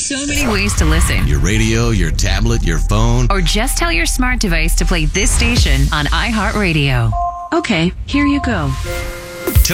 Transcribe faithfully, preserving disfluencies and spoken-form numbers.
so many ways to listen. Your radio, your tablet, your phone. Or just tell your smart device to play this station on iHeartRadio. Okay, here you go. To